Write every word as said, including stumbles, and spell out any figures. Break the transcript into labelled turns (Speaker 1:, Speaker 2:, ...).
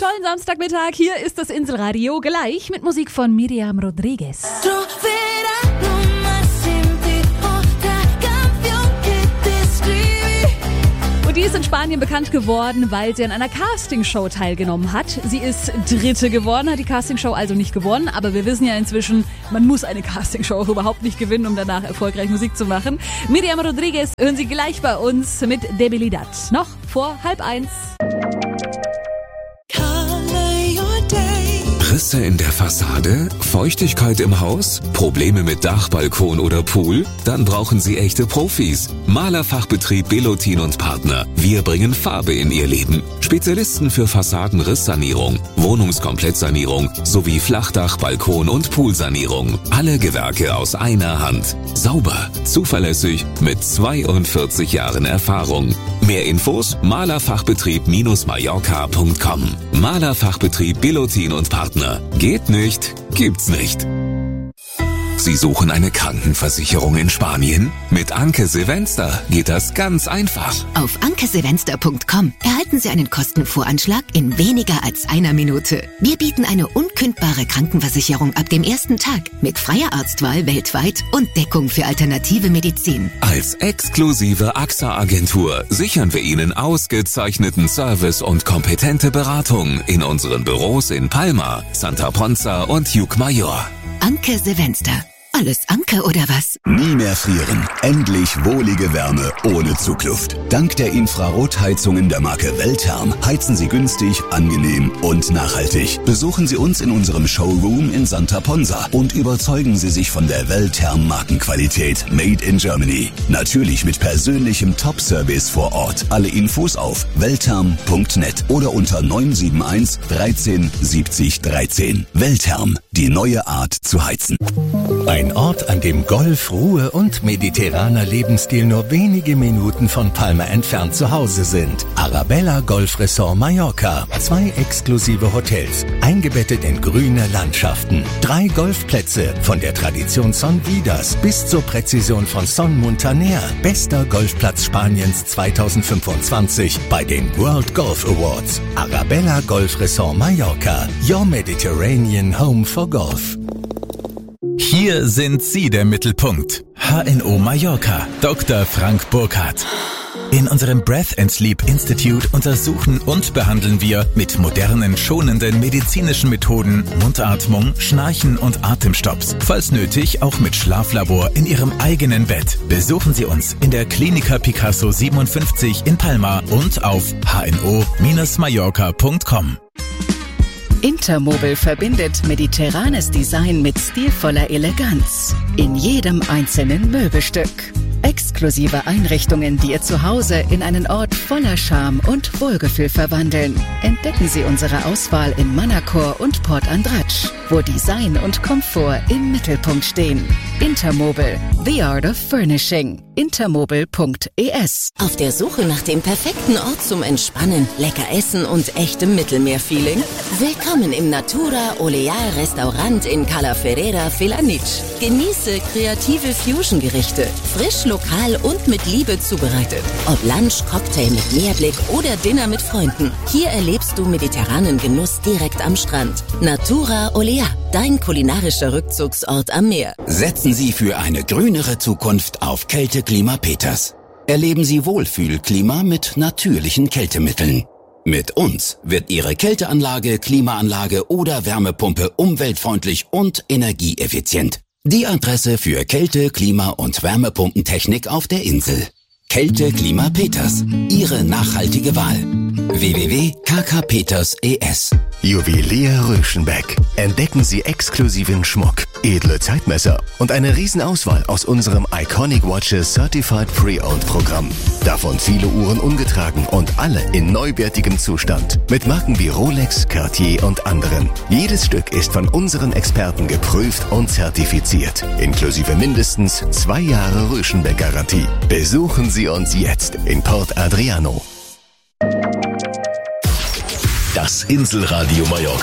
Speaker 1: wundervollen Samstagmittag. Hier ist das Inselradio gleich mit Musik von Miriam Rodriguez. Und die ist in Spanien bekannt geworden, weil sie an einer Castingshow teilgenommen hat. Sie ist Dritte geworden, hat die Castingshow also nicht gewonnen. Aber wir wissen ja inzwischen, man muss eine Castingshow auch überhaupt nicht gewinnen, um danach erfolgreich Musik zu machen. Miriam Rodriguez hören Sie gleich bei uns mit Debilidad. Noch vor halb eins.
Speaker 2: Risse in der Fassade? Feuchtigkeit im Haus? Probleme mit Dach, Balkon oder Pool? Dann brauchen Sie echte Profis. Malerfachbetrieb Belotin und Partner. Wir bringen Farbe in Ihr Leben. Spezialisten für Fassadenrisssanierung, Wohnungskomplettsanierung sowie Flachdach, Balkon und Poolsanierung. Alle Gewerke aus einer Hand. Sauber, zuverlässig, mit zweiundvierzig Jahren Erfahrung. Mehr Infos malerfachbetrieb Mallorca punkt com. Malerfachbetrieb Belotin und Partner. Geht nicht, gibt's nicht. Sie suchen eine Krankenversicherung in Spanien? Mit Anke Silvester geht das ganz einfach.
Speaker 3: Auf anke silvester punkt com erhalten Sie einen Kostenvoranschlag in weniger als einer Minute. Wir bieten eine unkündbare Krankenversicherung ab dem ersten Tag mit freier Arztwahl weltweit und Deckung für alternative Medizin.
Speaker 2: Als exklusive A X A-Agentur sichern wir Ihnen ausgezeichneten Service und kompetente Beratung in unseren Büros in Palma, Santa Ponza und Llucmajor.
Speaker 3: Anke Silvester. Alles Anke oder was?
Speaker 4: Nie mehr frieren. Endlich wohlige Wärme ohne Zugluft. Dank der Infrarotheizungen der Marke Weltherm heizen Sie günstig, angenehm und nachhaltig. Besuchen Sie uns in unserem Showroom in Santa Ponza und überzeugen Sie sich von der Weltherm Markenqualität Made in Germany. Natürlich mit persönlichem Top-Service vor Ort. Alle Infos auf weltherm punkt net oder unter neun sieben eins dreizehn siebzig dreizehn. Weltherm, die neue Art zu heizen.
Speaker 5: Ein Ort, an dem Golf, Ruhe und mediterraner Lebensstil nur wenige Minuten von Palma entfernt zu Hause sind. Arabella Golf Resort Mallorca. Zwei exklusive Hotels, eingebettet in grüne Landschaften. Drei Golfplätze, von der Tradition Son Vidas bis zur Präzision von Son Muntaner. Bester Golfplatz Spaniens zweitausendfünfundzwanzig bei den World Golf Awards. Arabella Golf Resort Mallorca. Your Mediterranean Home for Golf.
Speaker 6: Hier sind Sie der Mittelpunkt. H N O Mallorca, Doktor Frank Burkhardt. In unserem Breath and Sleep Institute untersuchen und behandeln wir mit modernen, schonenden medizinischen Methoden Mundatmung, Schnarchen und Atemstopps. Falls nötig, auch mit Schlaflabor in Ihrem eigenen Bett. Besuchen Sie uns in der Klinika Picasso siebenundfünfzig in Palma und auf h n o Mallorca punkt com.
Speaker 7: Intermobile verbindet mediterranes Design mit stilvoller Eleganz in jedem einzelnen Möbelstück. Exklusive Einrichtungen, die Ihr Zuhause in einen Ort voller Charme und Wohlgefühl verwandeln. Entdecken Sie unsere Auswahl in Manacor und Port Andratx, wo Design und Komfort im Mittelpunkt stehen. Intermobile, the art of furnishing. intermobile punkt e s.
Speaker 8: Auf der Suche nach dem perfekten Ort zum Entspannen, lecker essen und echtem Mittelmeerfeeling? Willkommen im Natura Oleal Restaurant in Cala Ferrera Felanitx. Genieße kreative Fusion-Gerichte, frisch, lokal und mit Liebe zubereitet. Ob Lunch, Cocktail mit Meerblick oder Dinner mit Freunden. Hier erlebst du mediterranen Genuss direkt am Strand. Natura Oleal, dein kulinarischer Rückzugsort am Meer.
Speaker 9: Setzen Sie für eine grünere Zukunft auf Kälteklima Peters. Erleben Sie Wohlfühlklima mit natürlichen Kältemitteln. Mit uns wird Ihre Kälteanlage, Klimaanlage oder Wärmepumpe umweltfreundlich und energieeffizient. Die Adresse für Kälte-, Klima- und Wärmepumpentechnik auf der Insel. Kälte Klima Peters. Ihre nachhaltige Wahl. w w w punkt k k peters punkt e s.
Speaker 5: Juwelier Röschenbeck. Entdecken Sie exklusiven Schmuck, edle Zeitmesser und eine Riesenauswahl aus unserem Iconic Watches Certified Pre-Owned Programm. Davon viele Uhren ungetragen und alle in neuwertigem Zustand. Mit Marken wie Rolex, Cartier und anderen. Jedes Stück ist von unseren Experten geprüft und zertifiziert. Inklusive mindestens zwei Jahre Röschenbeck-Garantie. Besuchen Sie uns jetzt in Port Adriano.
Speaker 10: Das Inselradio Mallorca.